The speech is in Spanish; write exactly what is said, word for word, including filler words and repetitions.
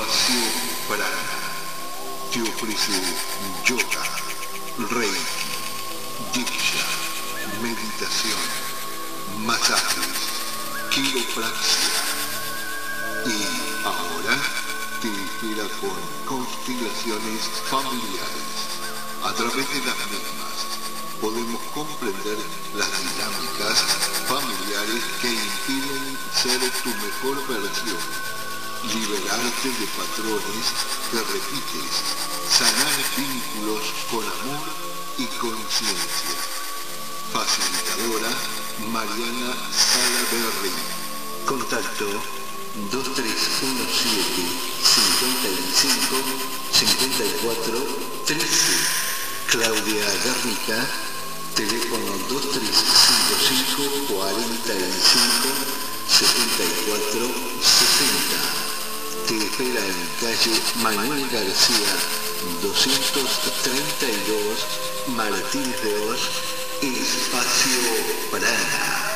Espacio Prana te ofrece yoga, reiki, diksha, meditación, masajes, quiropraxia y ahora te espera con constelaciones familiares. A través de las mismas podemos comprender las dinámicas familiares que impiden ser tu mejor versión, liberarte de patrones que repites, sanar vínculos con amor y conciencia. Facilitadora Mariana Salaberry. Contacto dos tres uno siete, cinco cinco, cinco cuatro, trece. Claudia Garnica, teléfono dos tres cinco cinco, cuatro cinco, siete cuatro, sesenta. Te espera en calle Manuel García, doscientos treinta y dos, Martínez de Oz, Espacio Prana.